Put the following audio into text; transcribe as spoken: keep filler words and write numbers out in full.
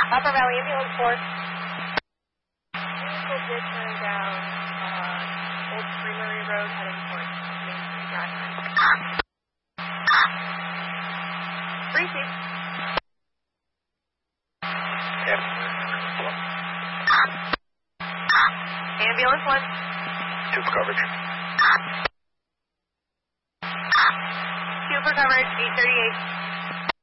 Upper Valley Ambulance four. Vehicle did turn down uh, Old Creamery Road heading towards Main Street Drive. Three seats. Ambulance one. Two for coverage. Two for coverage, eight thirty-eight.